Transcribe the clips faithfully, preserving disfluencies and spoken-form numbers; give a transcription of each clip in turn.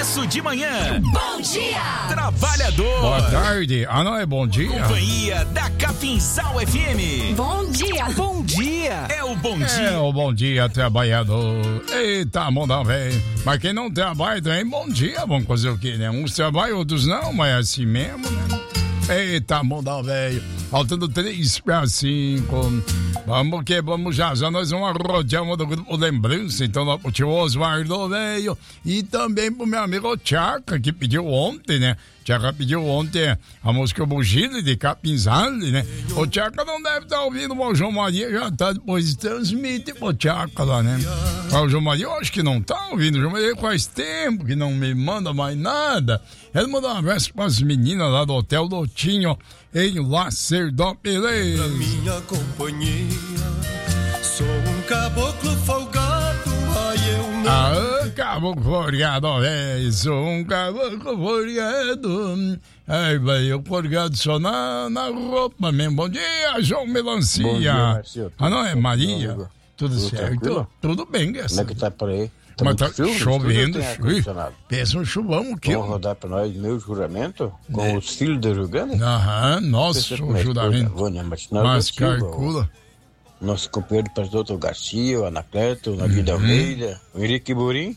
Começo de manhã. Bom dia. Trabalhador. Boa tarde. Ah, não é bom dia? Companhia da Capinzal F M. Bom dia. Bom dia. É o bom dia. É o bom dia, trabalhador. Eita, mundo velho. Mas quem não trabalha também, bom dia. Vamos fazer o quê, né? Uns trabalham, outros não, mas é assim mesmo, né? Eita, mundo velho. Faltando três para cinco. Vamos que vamos já, já nós vamos rodear uma do grupo Lembrança. Então, lá pro tio Osvaldo velho. E também pro meu amigo Tchaca, que pediu ontem, né? Tchaca pediu ontem a música Bugile de Capinzal, né? O Tchaca não deve estar ouvindo, mas o João Maria já tá depois transmite pro Tchaca lá, né? Mas o João Maria eu acho que não tá ouvindo. O João Maria faz tempo que não me manda mais nada. Ele mandou um abraço para as meninas lá do Hotel Lotinho em Lacerdópolis. Minha companheira, sou um caboclo folgado, ai eu não. Ah, caboclo folgado, velho, sou um caboclo folgado. Ai, velho, eu folgado só na, na roupa mesmo. Bom dia, João Melancia. Bom dia, Marcio. Ah, não, é Maria? Tudo, Tudo, tudo certo? tranquilo? Tudo bem, graças. Como é que tá por aí? Tá Mas tá frio, chovendo, ar-condicionado. pensa um chuvão aqui. Vamos rodar pra nós meu juramento com Né? os filhos do Rio Grande? Aham, nosso Pensa como é que foi, juramento. Vânia, mas nós Mas do Silva, calcula. o nosso companheiro pastor Garcia, o Anacleto, o Nadir da Almeida, o Henrique Burim,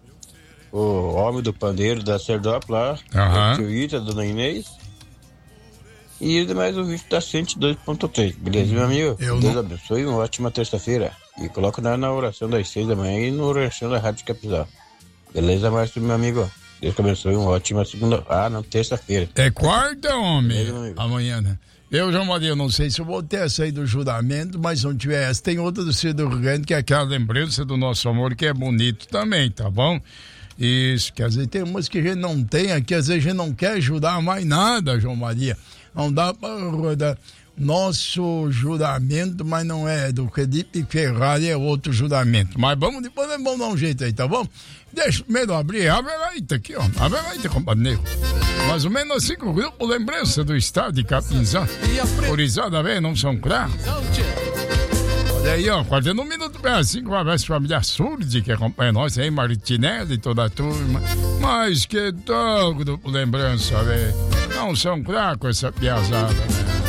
o homem do pandeiro da Serdópolis lá, Aham. o tio Ita, a dona Inês. E os demais ouvintes da cento e dois ponto três. Beleza, meu amigo? Eu Deus não- abençoe, uma ótima terça-feira. E coloca nós na oração das seis da manhã e na oração da Rádio Capinzal. Beleza, Márcio, meu amigo? Deus te abençoe, uma ótima segunda... Ah, não, terça-feira. É quarta, homem. Beleza, meu amigo? Amanhã, né? Eu, João Maria, eu não sei se eu vou ter essa aí do juramento, mas se não tiver essa, tem outra do Ciro do Rio Grande, que é aquela lembrança do nosso amor, que é bonito também, tá bom? Isso, quer dizer, tem umas que a gente não tem aqui, às vezes a gente não quer ajudar mais nada, João Maria. Não dá pra rodar. Nosso juramento, mas não é do Felipe Ferrari, é outro juramento. Mas vamos, depois vamos dar um jeito aí, tá bom? Deixa primeiro abrir, abre a leita aqui, ó. Abre a leita, companheiro. Mais ou menos assim com o grupo Lembrança do Estado de Capinzal. Horizada, velho, não são craques. Olha aí, ó, quarenta um minuto para cinco, um abraço família Surdi, que acompanha nós aí, Martinelli e toda a turma. Mas que tal, grupo Lembrança, velho? Não são craques essa piazada, né?